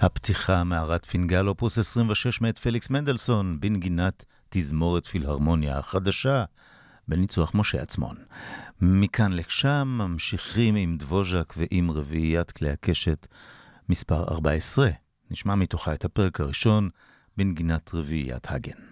הפתיחה מערת פינגל אופוס 26 מאת פליקס מנדלסון בנגינת תזמורת פילהרמוניה החדשה בניצוח משה עצמון. מכאן לשם ממשיכים עם דבוז'ק ועם רביעיית כלי הקשת מספר 14. נשמע מתוכה את הפרק הראשון בנגינת רביעיית הגן.